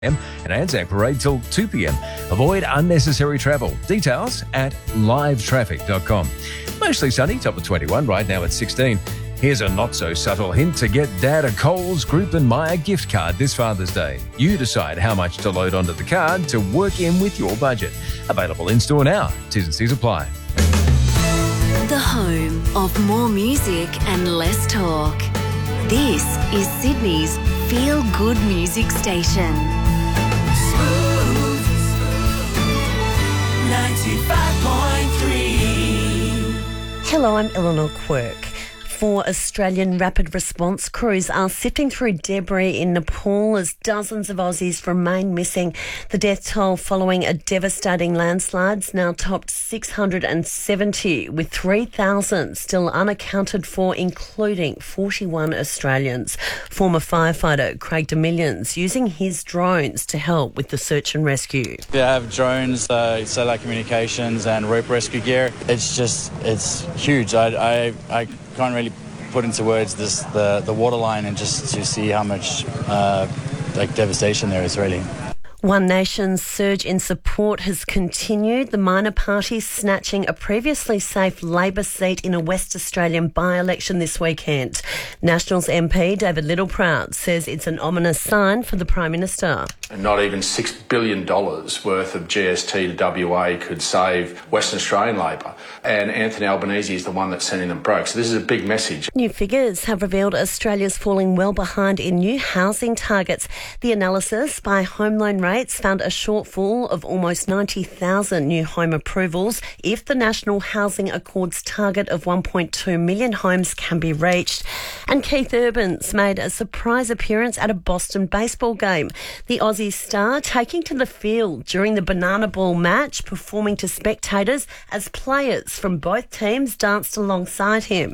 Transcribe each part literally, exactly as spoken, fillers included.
and Anzac Parade till two p.m. Avoid unnecessary travel. Details at live traffic dot com. Mostly sunny, top of twenty-one, right now at sixteen. Here's a not-so-subtle hint to get Dad a Coles, Group and Myer gift card this Father's Day. You decide how much to load onto the card to work in with your budget. Available in-store now. T's and C's apply. The home of more music and less talk. This is Sydney's feel-good music station. Smooth, ninety-five point three. Hello, I'm Eleanor Quirk. Four Australian rapid response crews are sifting through debris in Nepal as dozens of Aussies remain missing. The death toll following a devastating landslide now topped six hundred seventy, with three thousand still unaccounted for, including forty-one Australians. Former firefighter Craig Demillions using his drones to help with the search and rescue. They have drones, uh, satellite communications and rope rescue gear. It's just, it's huge. I, I, I can't really put into words this the the waterline, and just to see how much uh, like devastation there is, really. One Nation's surge in support has continued, the minor parties snatching a previously safe Labor seat in a West Australian by-election this weekend. Nationals M P David Littleproud says it's an ominous sign for the Prime Minister. Not even six billion dollars worth of G S T to W A could save Western Australian Labor, and Anthony Albanese is the one that's sending them broke. So this is a big message. New figures have revealed Australia's falling well behind in new housing targets. The analysis by Home Loan Rates found a shortfall of almost ninety thousand new home approvals if the National Housing Accord's target of one point two million homes can be reached. And Keith Urban's made a surprise appearance at a Boston baseball game. The Aussie star taking to the field during the Banana Ball match, performing to spectators as players from both teams danced alongside him.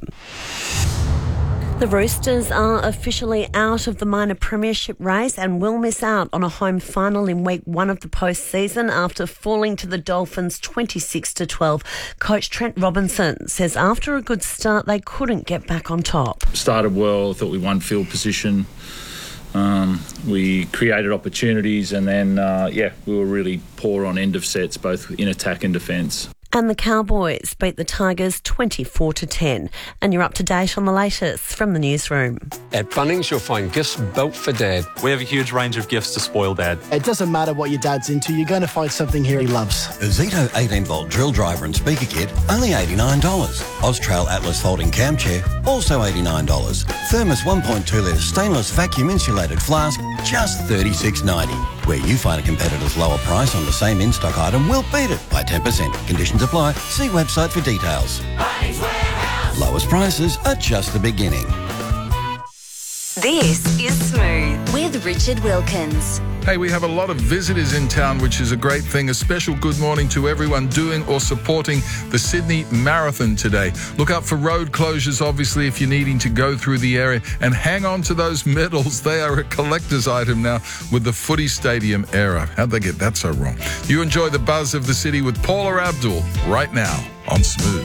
The Roosters are officially out of the minor premiership race and will miss out on a home final in week one of the postseason after falling to the Dolphins twenty-six to twelve. Coach Trent Robinson says after a good start, they couldn't get back on top. Started well, thought we won field position. Um, we created opportunities, and then, uh, yeah, we were really poor on end of sets, both in attack and defence. And the Cowboys beat the Tigers twenty-four to ten. And you're up to date on the latest from the newsroom. At Bunnings, you'll find gifts built for Dad. We have a huge range of gifts to spoil Dad. It doesn't matter what your dad's into, you're going to find something here he loves. A Zito eighteen volt drill driver and speaker kit, only eighty-nine dollars. Austrail Atlas folding cam chair, also eighty-nine dollars. Thermos one point two litre stainless vacuum insulated flask, just thirty-six ninety. Where you find a competitor's lower price on the same in-stock item, we'll beat it by ten percent. Conditions apply. See website for details. Lowest prices are just the beginning. This is Smooth with Richard Wilkins. Hey, we have a lot of visitors in town, which is a great thing. A special good morning to everyone doing or supporting the Sydney Marathon today. Look out for road closures, obviously, if you're needing to go through the area. And hang on to those medals. They are a collector's item now with the Footy Stadium era. How'd they get that so wrong? You enjoy the buzz of the city with Paula Abdul right now on Smooth.